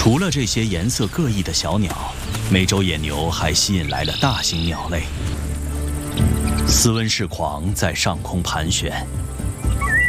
除了这些颜色各异的小鸟，美洲野牛还吸引来了大型鸟类。斯温氏狂在上空盘旋，